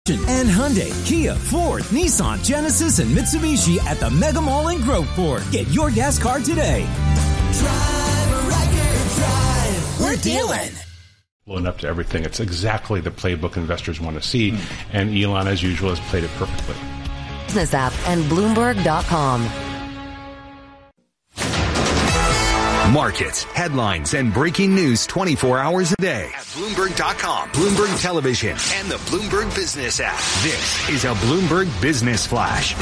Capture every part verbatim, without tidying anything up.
And Hyundai, Kia, Ford, Nissan, Genesis, and Mitsubishi at the Mega Mall in Groveport. Get your gas card today. Drive a record drive. We're dealing. Blown up to everything. It's exactly the playbook investors want to see. Mm. And Elon, as usual, has played it perfectly. Business app and Bloomberg dot com. Markets, headlines, and breaking news twenty-four hours a day at Bloomberg dot com, Bloomberg Television, and the Bloomberg Business app. This is a Bloomberg Business Flash.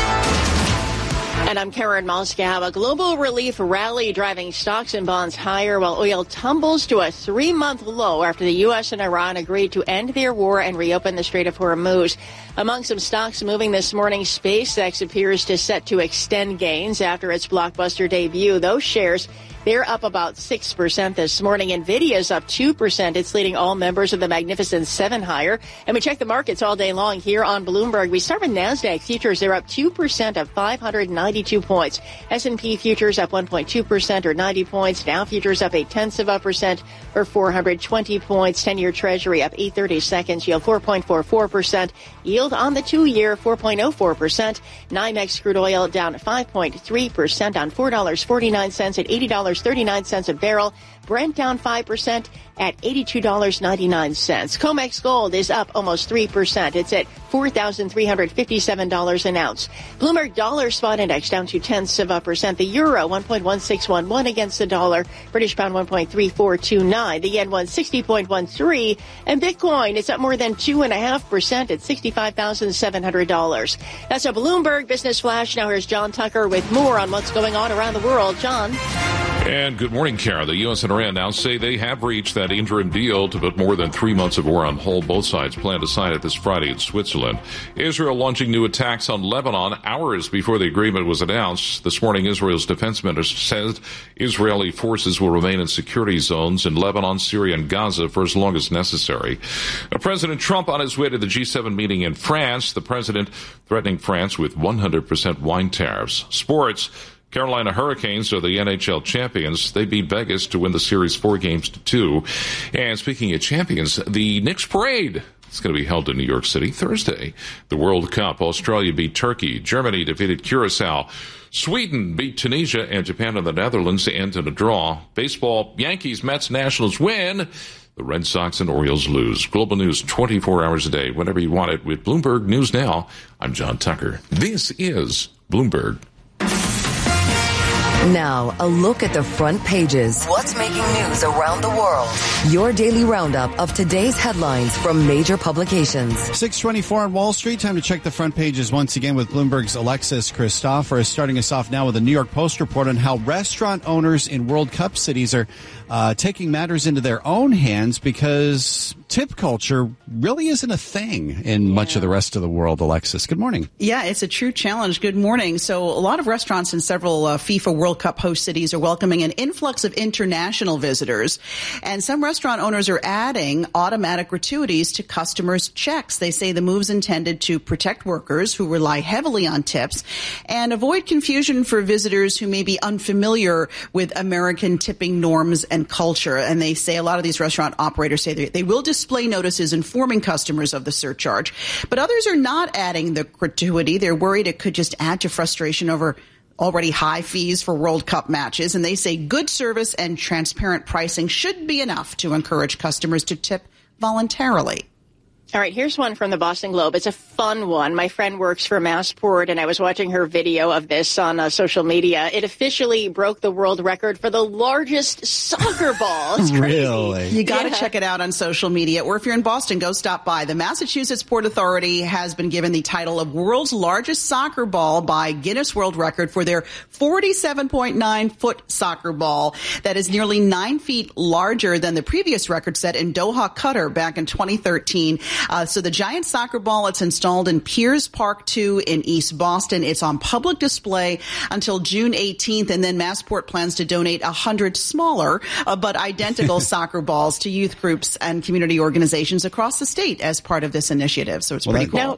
And I'm Karen Moskow. A global relief rally driving stocks and bonds higher while oil tumbles to a three-month low after the U S and Iran agreed to end their war and reopen the Strait of Hormuz. Among some stocks moving this morning, SpaceX appears to set to extend gains after its blockbuster debut. Those shares, they're up about six percent this morning. NVIDIA's up two percent. It's leading all members of the Magnificent Seven higher. And we check the markets all day long here on Bloomberg. We start with NASDAQ futures. They're up two percent of five hundred ninety-two points. S and P futures up one point two percent or ninety points. Dow futures up eight tenths of a percent or four hundred twenty points. ten-year Treasury up eight thirty seconds. Yield four point four four percent. Yield on the two-year four point oh four percent. NYMEX crude oil down five point three percent on four dollars and forty-nine cents at eighty dollars and thirty-nine cents a barrel. Brent down five percent at eighty-two dollars and ninety-nine cents. COMEX gold is up almost three percent. It's at four thousand three hundred fifty-seven dollars an ounce. Bloomberg dollar spot index down two tenths of a percent. The euro one point one six one one against the dollar. British pound one point three four two nine. The yen one sixty point one three. And Bitcoin is up more than two and a half percent at sixty-five thousand seven hundred dollars. That's a Bloomberg Business Flash. Now here's John Tucker with more on what's going on around the world. John. And good morning, Kara. The U S and Iran now say they have reached that interim deal to put more than three months of war on hold. Both sides plan to sign it this Friday in Switzerland. Israel launching new attacks on Lebanon hours before the agreement was announced. This morning, Israel's defense minister said Israeli forces will remain in security zones in Lebanon, Syria, and Gaza for as long as necessary. Now, President Trump on his way to the G seven meeting in France. The president threatening France with one hundred percent wine tariffs. Sports. Carolina Hurricanes are the N H L champions. They beat Vegas to win the series four games to two. And speaking of champions, the Knicks parade is going to be held in New York City Thursday. The World Cup, Australia beat Turkey. Germany defeated Curacao. Sweden beat Tunisia, and Japan and the Netherlands end in a draw. Baseball, Yankees, Mets, Nationals win. The Red Sox and Orioles lose. Global news twenty-four hours a day, whenever you want it, with Bloomberg News Now. I'm John Tucker. This is Bloomberg. Now, a look at the front pages. What's making news around the world? Your daily roundup of today's headlines from major publications. six twenty-four on Wall Street. Time to check the front pages once again with Bloomberg's Alexis Christoforous. Starting us off now with a New York Post report on how restaurant owners in World Cup cities are uh, taking matters into their own hands because tip culture really isn't a thing in yeah. much of the rest of the world. Alexis, good morning. Yeah, it's a true challenge. Good morning. So a lot of restaurants in several uh, FIFA World Cup host cities are welcoming an influx of international visitors. And some restaurant owners are adding automatic gratuities to customers' checks. They say the move's intended to protect workers who rely heavily on tips and avoid confusion for visitors who may be unfamiliar with American tipping norms and culture. And they say a lot of these restaurant operators say they, they will display notices informing customers of the surcharge. But others are not adding the gratuity. They're worried it could just add to frustration over already high fees for World Cup matches, and they say good service and transparent pricing should be enough to encourage customers to tip voluntarily. All right, here's one from the Boston Globe. It's a fun one. My friend works for Massport, and I was watching her video of this on uh, social media. It officially broke the world record for the largest soccer ball. It's crazy. Really? You got to yeah. check it out on social media, or if you're in Boston, go stop by. The Massachusetts Port Authority has been given the title of world's largest soccer ball by Guinness World Record for their forty-seven point nine foot soccer ball that is nearly nine feet larger than the previous record set in Doha, Qatar back in twenty thirteen. Uh, so the giant soccer ball, it's installed in Piers Park two in East Boston. It's on public display until June eighteenth, and then Massport plans to donate one hundred smaller uh, but identical soccer balls to youth groups and community organizations across the state as part of this initiative. So it's well, pretty that, cool. Now,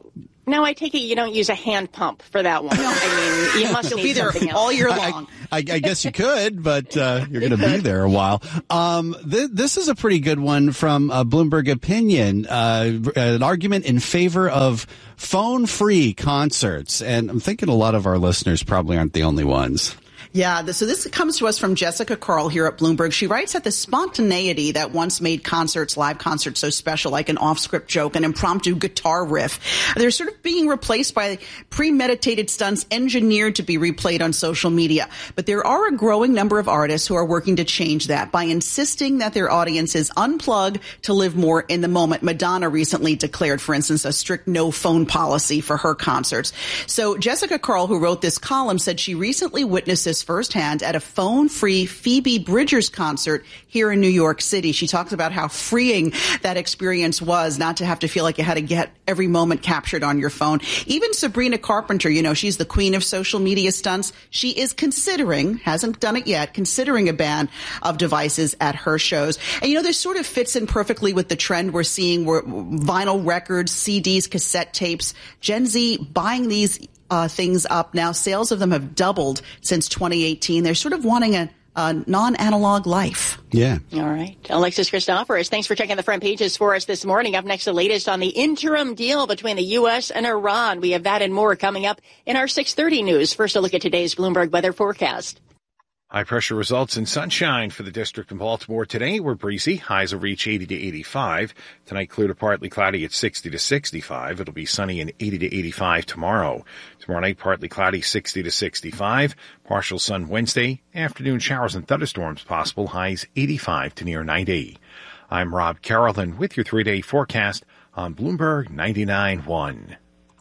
Now, I take it you don't use a hand pump for that one. I mean, you must You'll need be there something else. all year I, long. I, I guess you could, but uh, you're going to be there a while. Um, th- this is a pretty good one from uh, Bloomberg Opinion, uh, an argument in favor of phone-free concerts. And I'm thinking a lot of our listeners probably aren't the only ones. Yeah, so this comes to us from Jessica Carl here at Bloomberg. She writes that the spontaneity that once made concerts, live concerts so special, like an off-script joke, an impromptu guitar riff, they're sort of being replaced by premeditated stunts engineered to be replayed on social media. But there are a growing number of artists who are working to change that by insisting that their audiences unplug to live more in the moment. Madonna recently declared, for instance, a strict no phone policy for her concerts. So Jessica Carl, who wrote this column, said she recently witnessed this firsthand at a phone-free Phoebe Bridgers concert here in New York City. She talks about how freeing that experience was, not to have to feel like you had to get every moment captured on your phone. Even Sabrina Carpenter, you know, she's the queen of social media stunts. She is considering, hasn't done it yet, considering a ban of devices at her shows. And, you know, this sort of fits in perfectly with the trend we're seeing where vinyl records, C Ds, cassette tapes, Gen Z buying these Uh, things up now. Sales of them have doubled since twenty eighteen. They're sort of wanting a, a non-analog life. Yeah. All right. Alexis Christoforous, thanks for checking the front pages for us this morning. Up next, the latest on the interim deal between the U S and Iran. We have that and more coming up in our six thirty news. First, a look at today's Bloomberg weather forecast. High pressure results in sunshine for the district in Baltimore today. We're breezy. Highs will reach eighty to eighty-five. Tonight, clear to partly cloudy at sixty to sixty-five. It'll be sunny and eighty to eighty-five tomorrow. Tomorrow night, partly cloudy, sixty to sixty-five. Partial sun Wednesday. Afternoon showers and thunderstorms possible. Highs eighty-five to near ninety. I'm Rob Carrollton with your three-day forecast on Bloomberg ninety-nine point one.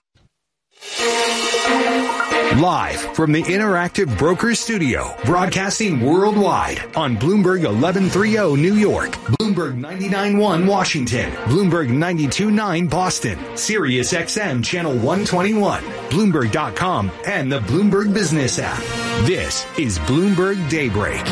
Live from the Interactive Brokers Studio, broadcasting worldwide on Bloomberg eleven thirty New York, Bloomberg ninety-nine point one Washington, Bloomberg ninety-two point nine Boston, Sirius X M Channel one twenty-one, Bloomberg dot com, and the Bloomberg Business app. This is Bloomberg Daybreak.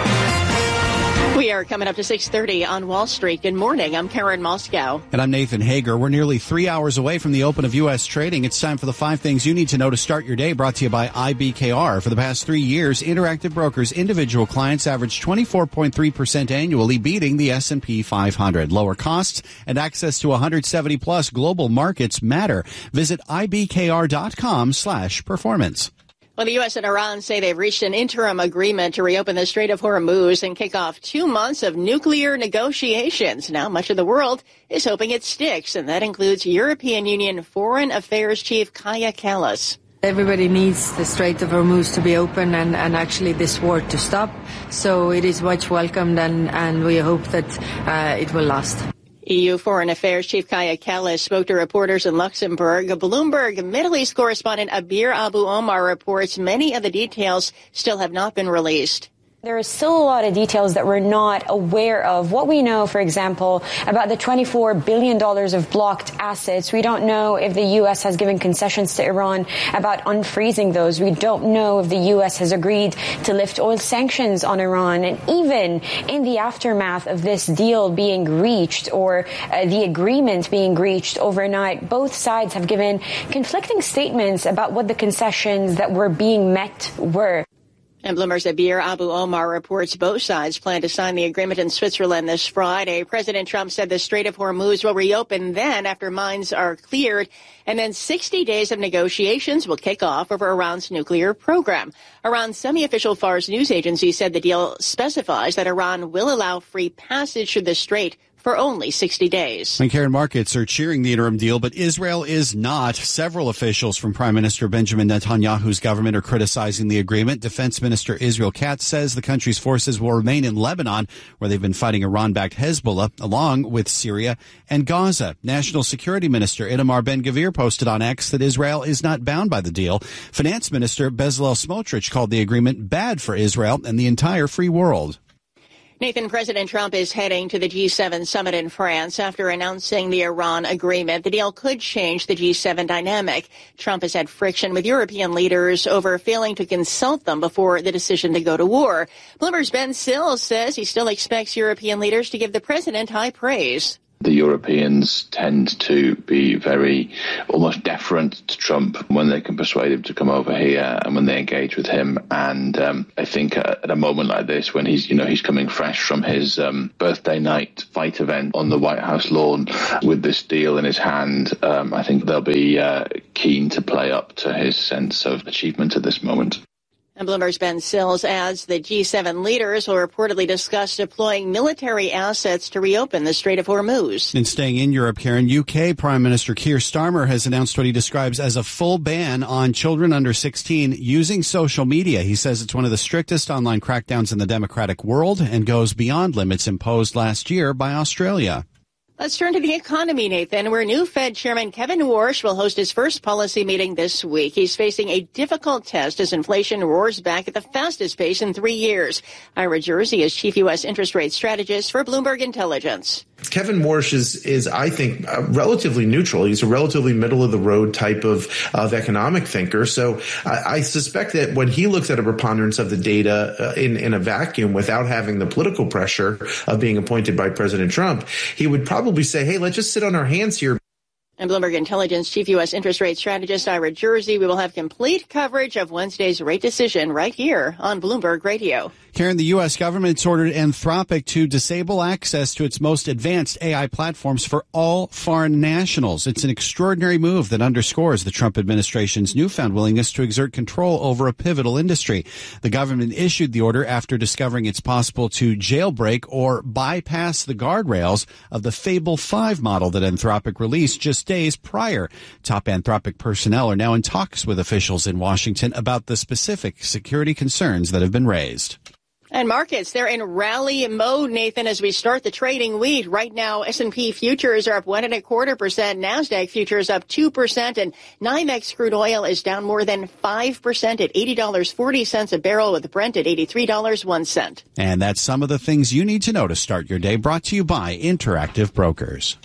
We are coming up to six thirty on Wall Street. Good morning. I'm Karen Moscow. And I'm Nathan Hager. We're nearly three hours away from the open of U S trading. It's time for the five things you need to know to start your day, brought to you by I B K R. For the past three years, Interactive Brokers individual clients averaged twenty-four point three percent annually, beating the S and P five hundred. Lower costs and access to one hundred seventy plus global markets matter. Visit I B K R dot com slash performance. Well, the U S and Iran say they've reached an interim agreement to reopen the Strait of Hormuz and kick off two months of nuclear negotiations. Now, much of the world is hoping it sticks, and that includes European Union Foreign Affairs Chief Kaja Kallas. Everybody needs the Strait of Hormuz to be open and, and actually this war to stop. So it is much welcomed, and, and we hope that uh, it will last. E U Foreign Affairs Chief Kaja Kallas spoke to reporters in Luxembourg. Bloomberg Middle East correspondent Abir Abu Omar reports many of the details still have not been released. There are still a lot of details that we're not aware of. What we know, for example, about the twenty-four billion dollars of blocked assets. We don't know if the U S has given concessions to Iran about unfreezing those. We don't know if the U S has agreed to lift oil sanctions on Iran. And even in the aftermath of this deal being reached, or uh, the agreement being reached overnight, both sides have given conflicting statements about what the concessions that were being met were. And Bloomberg's Abir Abu Omar reports both sides plan to sign the agreement in Switzerland this Friday. President Trump said the Strait of Hormuz will reopen then after mines are cleared, and then sixty days of negotiations will kick off over Iran's nuclear program. Iran's semi-official Fars news agency said the deal specifies that Iran will allow free passage through the strait for only sixty days. And Karen, markets are cheering the interim deal, but Israel is not. Several officials from Prime Minister Benjamin Netanyahu's government are criticizing the agreement. Defense Minister Israel Katz says the country's forces will remain in Lebanon, where they've been fighting Iran-backed Hezbollah, along with Syria and Gaza. National Security Minister Itamar Ben-Gvir posted on X that Israel is not bound by the deal. Finance Minister Bezalel Smotrich called the agreement bad for Israel and the entire free world. Nathan, President Trump is heading to the G seven summit in France after announcing the Iran agreement. The deal could change the G seven dynamic. Trump has had friction with European leaders over failing to consult them before the decision to go to war. Bloomberg's Ben Sills says he still expects European leaders to give the president high praise. the Europeans tend to be very almost deferent to Trump when they can persuade him to come over here and when they engage with him. And um, I think at a moment like this, when he's, you know, he's coming fresh from his um, birthday night fight event on the White House lawn with this deal in his hand, um, I think they'll be uh, keen to play up to his sense of achievement at this moment. And Bloomberg's Ben Sills adds the G seven leaders will reportedly discuss deploying military assets to reopen the Strait of Hormuz. And staying in Europe, Karen, U K Prime Minister Keir Starmer has announced what he describes as a full ban on children under sixteen using social media. He says it's one of the strictest online crackdowns in the democratic world and goes beyond limits imposed last year by Australia. Let's turn to the economy, Nathan, where new Fed Chairman Kevin Warsh will host his first policy meeting this week. He's facing a difficult test as inflation roars back at the fastest pace in three years. Ira Jersey is chief U S interest rate strategist for Bloomberg Intelligence. Kevin Warsh is, is I think, uh, relatively neutral. He's a relatively middle-of-the-road type of, of economic thinker. So I, I suspect that when he looks at a preponderance of the data uh, in, in a vacuum without having the political pressure of being appointed by President Trump, he would probably say, hey, let's just sit on our hands here. And Bloomberg Intelligence chief U S interest rate strategist Ira Jersey. We will have complete coverage of Wednesday's rate decision right here on Bloomberg Radio. Karen, the U S government's ordered Anthropic to disable access to its most advanced A I platforms for all foreign nationals. It's an extraordinary move that underscores the Trump administration's newfound willingness to exert control over a pivotal industry. The government issued the order after discovering it's possible to jailbreak or bypass the guardrails of the Fable five model that Anthropic released just days prior. Top Anthropic personnel are now in talks with officials in Washington about the specific security concerns that have been raised. And markets, they're in rally mode, Nathan, as we start the trading week. Right now, S and P futures are up one and a quarter percent. NASDAQ futures up two percent. And NYMEX crude oil is down more than five percent at eighty dollars and forty cents a barrel, with Brent at eighty-three dollars and one cent. And that's some of the things you need to know to start your day, brought to you by Interactive Brokers.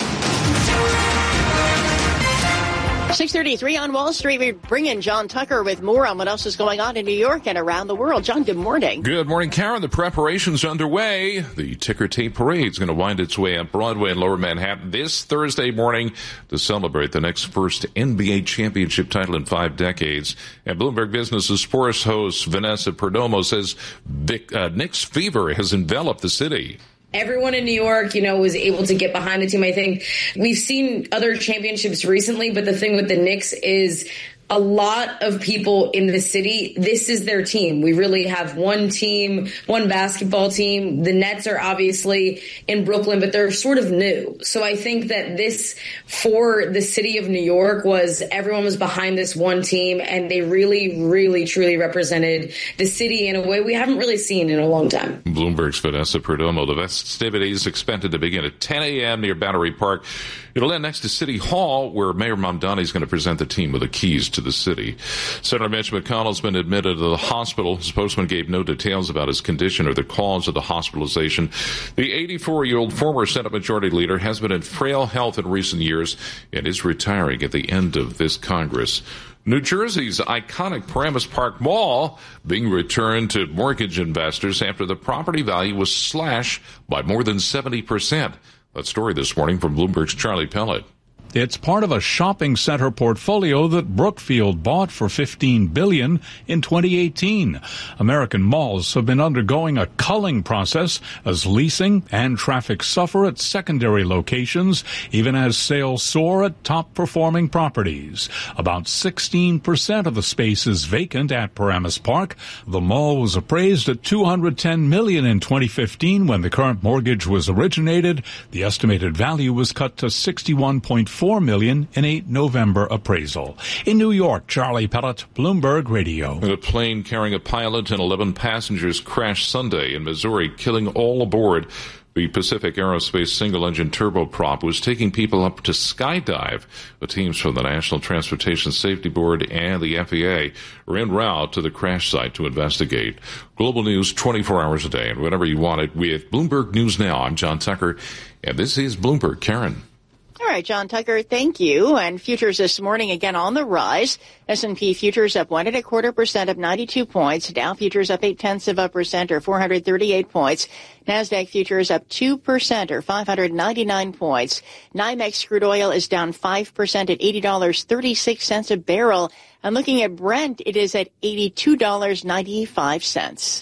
six thirty-three on Wall Street. We bring in John Tucker with more on what else is going on in New York and around the world. John, good morning. Good morning, Karen. The preparations underway. The ticker tape parade is going to wind its way up Broadway in Lower Manhattan this Thursday morning to celebrate the next first N B A championship title in five decades. And Bloomberg Business's sports host Vanessa Perdomo says Vic, uh, Knicks fever has enveloped the city. Everyone in New York, you know, was able to get behind the team. I think we've seen other championships recently, but the thing with the Knicks is a lot of people in the city, this is their team. We really have one team, one basketball team. The Nets are obviously in Brooklyn, but they're sort of new. So I think that this, for the city of New York, was everyone was behind this one team, and they really, really, truly represented the city in a way we haven't really seen in a long time. Bloomberg's Vanessa Perdomo. The festivities expected to begin at ten a.m. near Battery Park. It'll end next to City Hall, where Mayor Mamdani is going to present the team with the keys to the city. Senator Mitch McConnell's been admitted to the hospital. His spokesman gave no details about his condition or the cause of the hospitalization. The eighty-four-year-old former Senate Majority Leader has been in frail health in recent years and is retiring at the end of this Congress. New Jersey's iconic Paramus Park Mall being returned to mortgage investors after the property value was slashed by more than seventy percent. That story this morning from Bloomberg's Charlie Pellet. It's part of a shopping center portfolio that Brookfield bought for fifteen billion dollars in twenty eighteen. American malls have been undergoing a culling process as leasing and traffic suffer at secondary locations, even as sales soar at top-performing properties. About sixteen percent of the space is vacant at Paramus Park. The mall was appraised at two hundred ten million dollars in twenty fifteen when the current mortgage was originated. The estimated value was cut to sixty-one point four million dollars in a November appraisal. In New York, Charlie Pellet, Bloomberg Radio. A plane carrying a pilot and eleven passengers crashed Sunday in Missouri, killing all aboard. The Pacific Aerospace single-engine turboprop was taking people up to skydive. The teams from the National Transportation Safety Board and the F A A are en route to the crash site to investigate. Global news twenty-four hours a day and whenever you want it with Bloomberg News Now. I'm John Tucker, and this is Bloomberg. Karen. All right, John Tucker, thank you. And futures this morning again on the rise. S and P futures up one and a quarter percent, up ninety-two points. Dow futures up eight tenths of a percent, or four hundred thirty-eight points. Nasdaq futures up two percent, or five hundred ninety-nine points. NYMEX crude oil is down five percent at eighty dollars and thirty-six cents a barrel. And looking at Brent, it is at eighty-two dollars and ninety-five cents.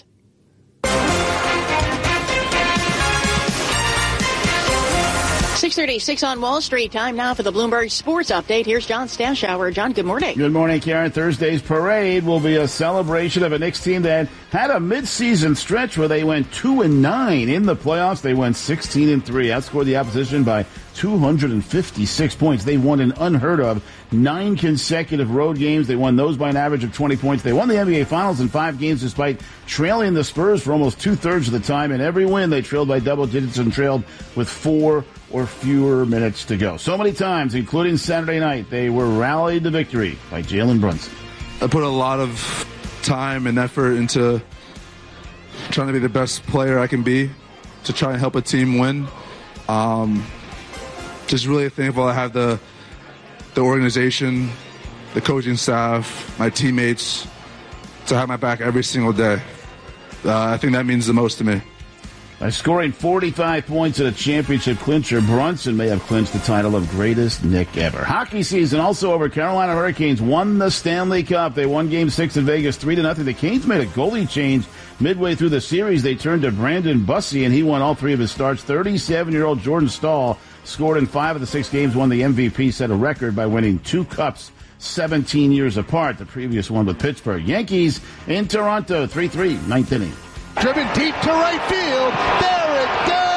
six thirty-six on Wall Street. Time now for the Bloomberg Sports Update. Here's John Stashower. John, good morning. Good morning, Karen. Thursday's parade will be a celebration of a Knicks team that had a midseason stretch where they went two and nine in the playoffs. They went sixteen and three, outscored the opposition by two hundred fifty-six points. They won an unheard of nine consecutive road games. They won those by an average of twenty points. They won the N B A Finals in five games despite trailing the Spurs for almost two-thirds of the time. In every win, they trailed by double digits and trailed with four or fewer minutes to go. So many times, including Saturday night, they were rallied to victory by Jalen Brunson. I put a lot of time and effort into trying to be the best player I can be to try and help a team win. Um, just really thankful I have the the organization, the coaching staff, my teammates to have my back every single day. Uh, I think that means the most to me. By scoring forty-five points in a championship clincher, Brunson may have clinched the title of greatest Knick ever. Hockey season also over. Carolina Hurricanes won the Stanley Cup. They won Game six in Vegas three to nothing. The Canes made a goalie change midway through the series. They turned to Brandon Bussey, and he won all three of his starts. thirty-seven-year-old Jordan Stahl scored in five of the six games, won the M V P, set a record by winning two cups seventeen years apart. The previous one with Pittsburgh. Yankees in Toronto, three three, ninth inning. Driven deep to right field. There it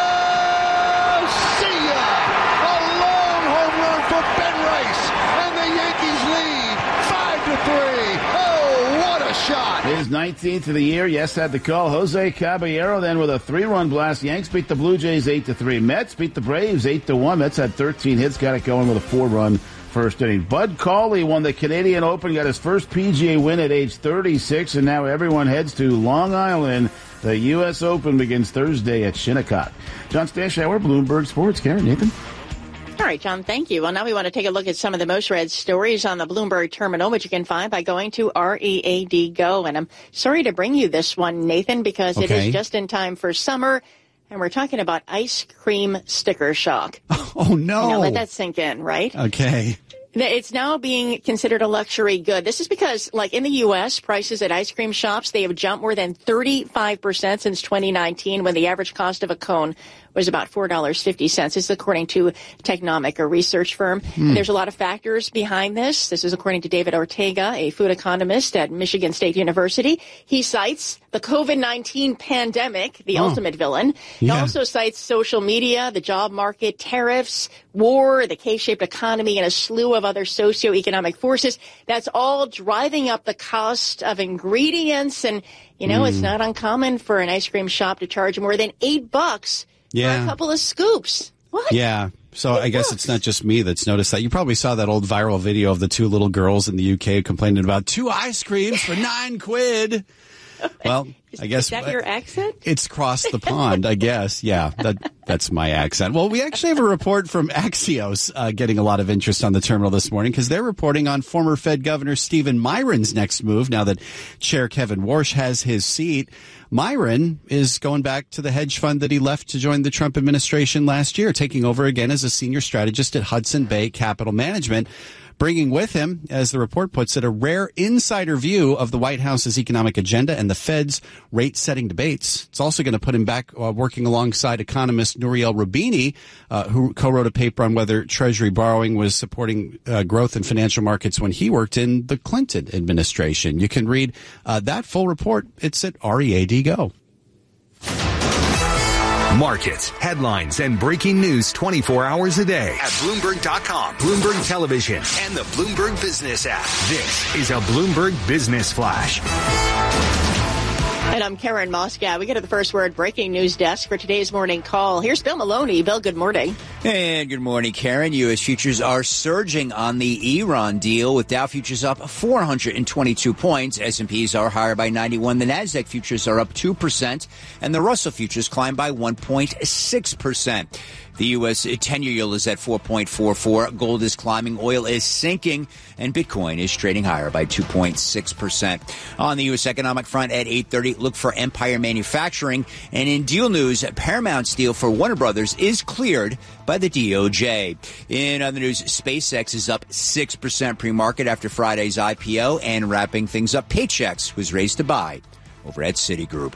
goes. See ya. A long home run for Ben Rice. And the Yankees lead five to three. Oh, what a shot. His nineteenth of the year. Yes, had the call. Jose Caballero then with a three-run blast. Yanks beat the Blue Jays eight to three. Mets beat the Braves eight to one. Mets had thirteen hits. Got it going with a four-run first inning. Bud Cauley won the Canadian Open, got his first P G A win at age thirty-six, and now everyone heads to Long Island. The U S Open begins Thursday at Shinnecock. John Stashower, Bloomberg Sports. Karen, Nathan. All right, John, thank you. Well, now we want to take a look at some of the most read stories on the Bloomberg terminal, which you can find by going to R E A D Go. And I'm sorry to bring you this one, Nathan, because okay. It is just in time for summer. And we're talking about ice cream sticker shock. Oh, no. Now, let that sink in, right? Okay. It's now being considered a luxury good. This is because, like in the U S, prices at ice cream shops, they have jumped more than thirty-five percent since twenty nineteen, when the average cost of a cone was about four dollars and fifty cents. This is according to Technomic, a research firm. Mm. There's a lot of factors behind this. This is according to David Ortega, a food economist at Michigan State University. He cites the COVID nineteen pandemic, the oh. ultimate villain. Yeah. He also cites social media, the job market, tariffs, war, the K-shaped economy, and a slew of other socioeconomic forces. That's all driving up the cost of ingredients. And, you know, mm. it's not uncommon for an ice cream shop to charge more than eight bucks yeah. for a couple of scoops. What? Yeah. So I guess it's not just me that's noticed that. You probably saw that old viral video of the two little girls in the U K complaining about two ice creams for nine quid. Well, I guess is that your accent? It's crossed the pond, I guess. Yeah, that that's my accent. Well, we actually have a report from Axios uh, getting a lot of interest on the terminal this morning because they're reporting on former Fed Governor Stephen Miron's next move now that Chair Kevin Warsh has his seat. Miron is going back to the hedge fund that he left to join the Trump administration last year, taking over again as a senior strategist at Hudson Bay Capital Management, bringing with him, as the report puts it, a rare insider view of the White House's economic agenda and the Fed's rate-setting debates. It's also going to put him back uh, working alongside economist Nouriel Roubini, uh, who co-wrote a paper on whether Treasury borrowing was supporting uh, growth in financial markets when he worked in the Clinton administration. You can read uh, that full report. It's at R E A D Go. Markets, headlines, and breaking news twenty-four hours a day at Bloomberg dot com, Bloomberg Television, and the Bloomberg Business app. This is a Bloomberg Business Flash. And I'm Karen Moscow. We go to the First Word breaking news desk for today's morning call. Here's Bill Maloney. Bill, good morning. And good morning, Karen. U S futures are surging on the Iran deal, with Dow futures up four hundred twenty-two points. S and P's are higher by ninety-one. The Nasdaq futures are up two percent, and the Russell futures climbed by one point six percent. The U S ten-year yield is at four point four four. Gold is climbing, oil is sinking, and Bitcoin is trading higher by two point six percent. On the U S economic front at eight thirty, look for Empire Manufacturing. And in deal news, Paramount's deal for Warner Brothers is cleared by the D O J. In other news, SpaceX is up six percent pre-market after Friday's I P O, and wrapping things up, Paychex was raised to buy over at Citigroup.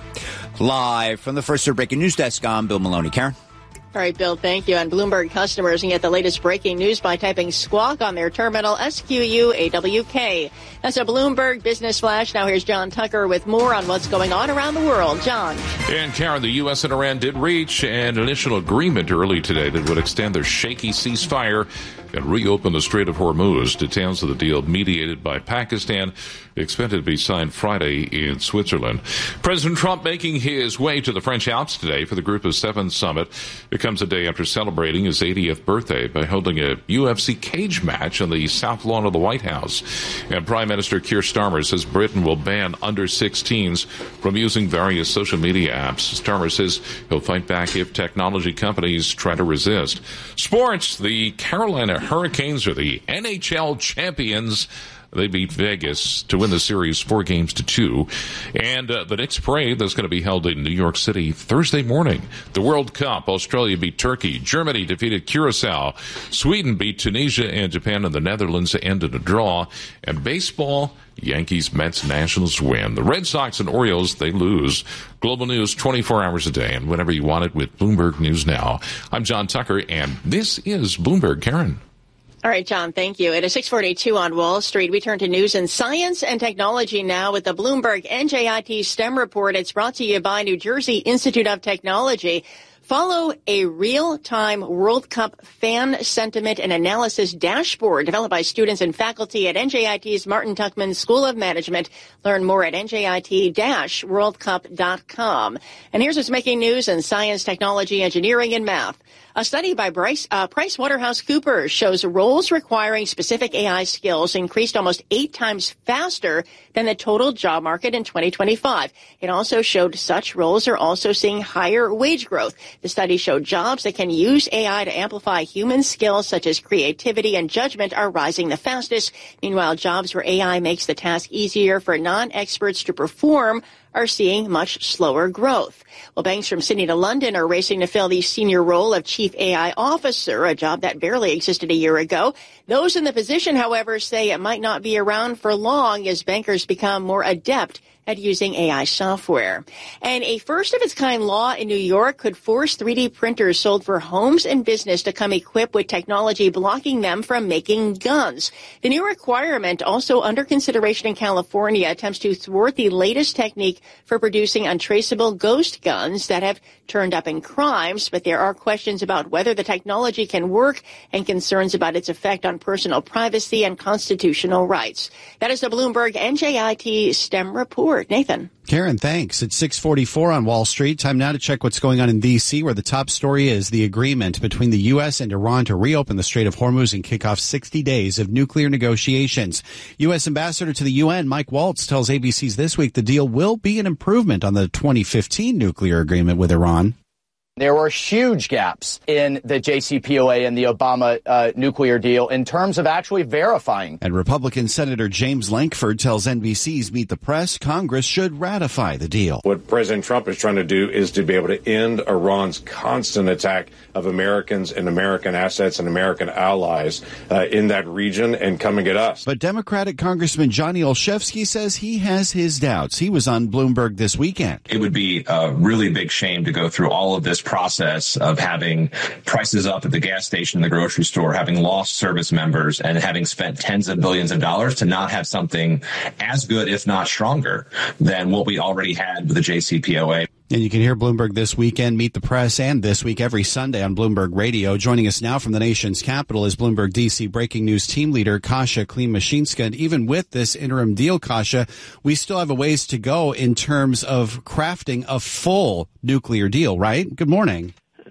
Live from the First Third Breaking News Desk, I'm Bill Maloney. Karen? All right, Bill, thank you. And Bloomberg customers can get the latest breaking news by typing Squawk on their terminal, S Q U A W K. That's a Bloomberg Business Flash. Now here's John Tucker with more on what's going on around the world. John. And Karen, the U S and Iran did reach an initial agreement early today that would extend their shaky ceasefire and reopen the Strait of Hormuz. Details of the deal mediated by Pakistan, expected to be signed Friday in Switzerland. President Trump making his way to the French Alps today for the Group of Seven summit. It comes a day after celebrating his eightieth birthday by holding a U F C cage match on the south lawn of the White House. And Prime Minister Keir Starmer says Britain will ban under sixteens from using various social media apps. Starmer says he'll fight back if technology companies try to resist. Sports, the Carolina Hurricanes are the N H L champions. They beat Vegas to win the series four games to two. And uh, the Knicks parade that's going to be held in New York City Thursday morning. The World Cup, Australia beat Turkey. Germany defeated Curacao. Sweden beat Tunisia, and Japan and the Netherlands ended a draw. And baseball, Yankees, Mets, Nationals win. The Red Sox and Orioles, they lose. Global news twenty-four hours a day and whenever you want it with Bloomberg News Now. I'm John Tucker, and this is Bloomberg. Karen. All right, John, thank you. It is six forty-two on Wall Street. We turn to news and science and technology now with the Bloomberg N J I T STEM report. It's brought to you by New Jersey Institute of Technology. Follow a real-time World Cup fan sentiment and analysis dashboard developed by students and faculty at N J I T's Martin Tuckman School of Management. Learn more at N J I T dash world cup dot com. And here's what's making news in science, technology, engineering, and math. A study by Bryce, uh, PricewaterhouseCoopers shows roles requiring specific A I skills increased almost eight times faster than the total job market in twenty twenty-five. It also showed such roles are also seeing higher wage growth. The study showed jobs that can use A I to amplify human skills such as creativity and judgment are rising the fastest. Meanwhile, jobs where A I makes the task easier for non-experts to perform are seeing much slower growth. Well, banks from Sydney to London are racing to fill the senior role of Chief A I Officer, a job that barely existed a year ago. Those in the position, however, say it might not be around for long as bankers become more adept at using A I software. And a first-of-its-kind law in New York could force three D printers sold for homes and business to come equipped with technology blocking them from making guns. The new requirement, also under consideration in California, attempts to thwart the latest technique for producing untraceable ghost guns that have turned up in crimes, but there are questions about whether the technology can work and concerns about its effect on personal privacy and constitutional rights. That is the Bloomberg N J I T STEM report. Nathan. Karen, thanks. It's six forty-four on Wall Street. Time now to check what's going on in D C, where the top story is the agreement between the U S and Iran to reopen the Strait of Hormuz and kick off sixty days of nuclear negotiations. U S Ambassador to the U N, Mike Waltz, tells A B C's This Week the deal will be an improvement on the twenty fifteen nuclear agreement with Iran. There were huge gaps in the J C P O A and the Obama uh, nuclear deal in terms of actually verifying. And Republican Senator James Lankford tells N B C's Meet the Press Congress should ratify the deal. What President Trump is trying to do is to be able to end Iran's constant attack of Americans and American assets and American allies uh, in that region and coming at us. But Democratic Congressman Johnny Olszewski says he has his doubts. He was on Bloomberg this weekend. It would be a really big shame to go through all of this process of having prices up at the gas station, the grocery store, having lost service members, and having spent tens of billions of dollars to not have something as good, if not stronger, than what we already had with the J C P O A. And you can hear Bloomberg This Weekend, Meet the Press, and This Week every Sunday on Bloomberg Radio. Joining us now from the nation's capital is Bloomberg D C breaking news team leader Kasia Klimashinska. And even with this interim deal, Kasia, we still have a ways to go in terms of crafting a full nuclear deal, right? Good morning.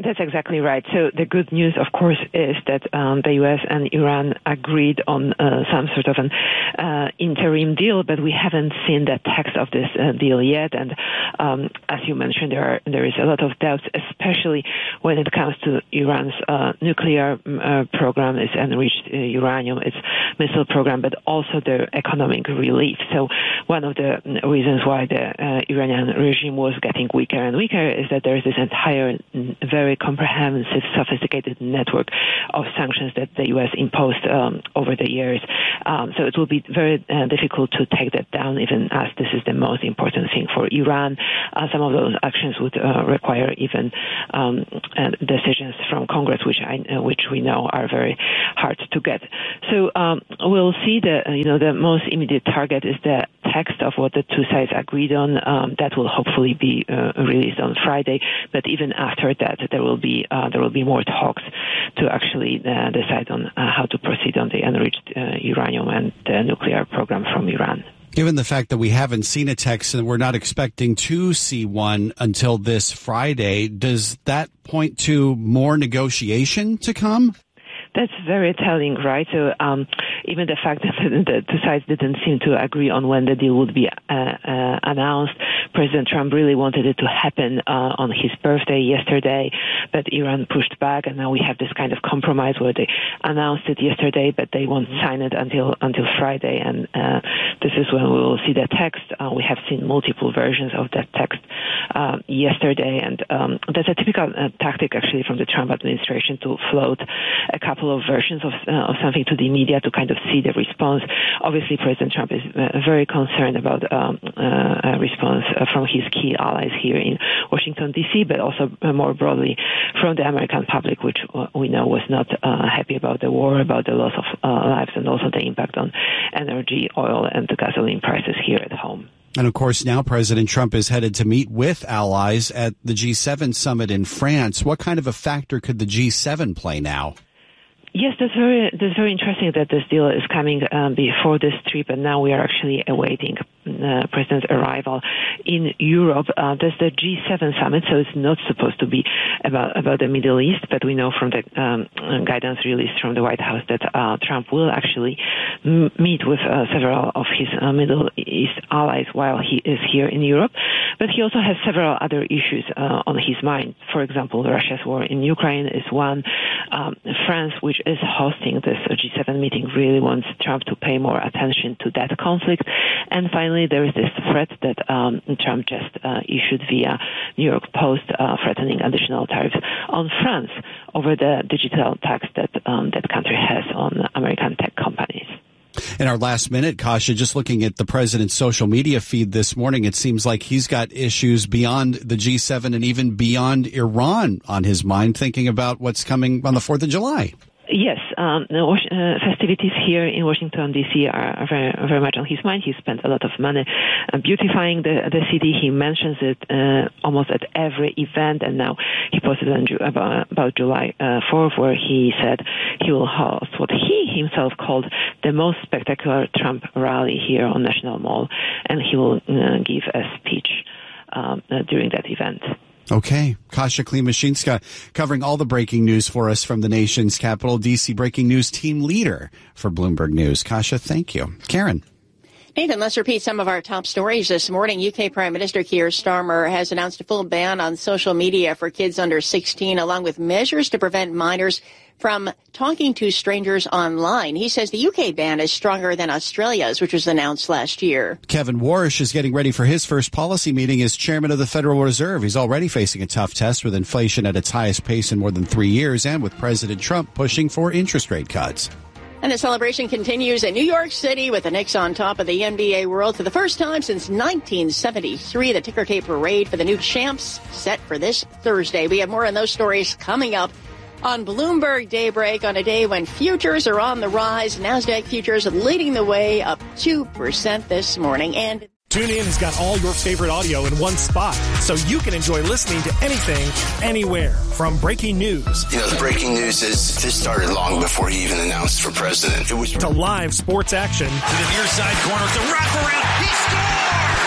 That's exactly right. So the good news, of course, is that um, the U S and Iran agreed on uh, some sort of an uh, interim deal, but we haven't seen the text of this uh, deal yet. And um, as you mentioned, there are, there is a lot of doubts, especially when it comes to Iran's uh, nuclear uh, program, its enriched uh, uranium, its missile program, but also the economic relief. So one of the reasons why the uh, Iranian regime was getting weaker and weaker is that there is this entire very comprehensive, sophisticated network of sanctions that the U S imposed um, over the years. Um, so it will be very uh, difficult to take that down, even as this is the most important thing for Iran. Uh, some of those actions would uh, require even um, uh, decisions from Congress, which I, uh, which we know are very hard to get. So um, we'll see the you know the most immediate target is the text of what the two sides agreed on. Um, that will hopefully be uh, released on Friday. But even after that, there will be uh, there will be more talks to actually uh, decide on uh, how to proceed on the enriched uh, uranium and the nuclear program from Iran. Given the fact that we haven't seen a text and we're not expecting to see one until this Friday, does that point to more negotiation to come? That's very telling, right? So um, even the fact that the two sides didn't seem to agree on when the deal would be uh, uh, announced, President Trump really wanted it to happen uh, on his birthday yesterday, but Iran pushed back, and now we have this kind of compromise where they announced it yesterday, but they won't sign it until until Friday, and uh, this is when we will see the text. Uh, we have seen multiple versions of that text uh, yesterday, and um, that's a typical uh, tactic, actually, from the Trump administration to float a couple of versions of, uh, of something to the media to kind of see the response. Obviously, President Trump is uh, very concerned about um, uh, a response uh, from his key allies here in Washington, D C, but also uh, more broadly from the American public, which uh, we know was not uh, happy about the war, about the loss of uh, lives, and also the impact on energy, oil, and the gasoline prices here at home. And of course, now President Trump is headed to meet with allies at the G seven summit in France. What kind of a factor could the G seven play now? Yes, that's very that's very interesting that this deal is coming um, before this trip, and now we are actually awaiting uh, President's arrival in Europe. Uh, that's the G seven summit, so it's not supposed to be about about the Middle East, but we know from the um, guidance released from the White House that uh, Trump will actually m- meet with uh, several of his uh, Middle East allies while he is here in Europe. But he also has several other issues uh, on his mind. For example, Russia's war in Ukraine is one. Um, France, which is hosting this G seven meeting, really wants Trump to pay more attention to that conflict. And finally, there is this threat that um, Trump just uh, issued via New York Post, uh, threatening additional tariffs on France over the digital tax that um, that country has on American tech companies. In our last minute, Kasia, just looking at the president's social media feed this morning, it seems like he's got issues beyond the G seven and even beyond Iran on his mind, thinking about what's coming on the fourth of July. Yes, um, the uh, festivities here in Washington, D C are very, very much on his mind. He spent a lot of money uh, beautifying the, the city. He mentions it uh, almost at every event, and now he posted on Ju- about, about July uh, fourth, where he said he will host what he himself called the most spectacular Trump rally here on National Mall, and he will uh, give a speech um, uh, during that event. Okay. Kasia Klimashinska covering all the breaking news for us from the nation's capital, D C breaking news team leader for Bloomberg News. Kasia, thank you. Karen. Nathan, let's repeat some of our top stories this morning. U K Prime Minister Keir Starmer has announced a full ban on social media for kids under sixteen, along with measures to prevent minors from talking to strangers online. He says the U K ban is stronger than Australia's, which was announced last year. Kevin Warsh is getting ready for his first policy meeting as chairman of the Federal Reserve. He's already facing a tough test with inflation at its highest pace in more than three years and with President Trump pushing for interest rate cuts. And the celebration continues in New York City with the Knicks on top of the N B A world for the first time since nineteen seventy-three. The ticker tape parade for the new champs set for this Thursday. We have more on those stories coming up on Bloomberg Daybreak on a day when futures are on the rise. NASDAQ futures leading the way up two percent this morning. And TuneIn has got all your favorite audio in one spot, so you can enjoy listening to anything, anywhere. From breaking news. You know, the breaking news is this started long before he even announced for president. It was to live sports action. To the near side corner, the wraparound.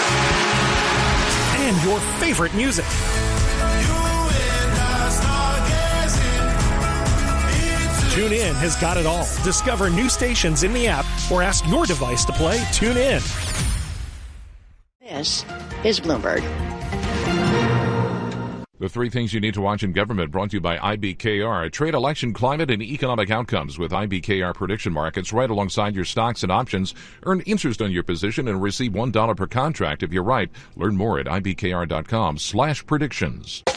He scores! And your favorite music. You and I TuneIn has got it all. Discover new stations in the app or ask your device to play TuneIn. This is Bloomberg. The three things you need to watch in government brought to you by I B K R. Trade, election, climate, and economic outcomes with I B K R prediction markets right alongside your stocks and options. Earn interest on your position and receive one dollar per contract if you're right. Learn more at I B K R dot com slash predictions.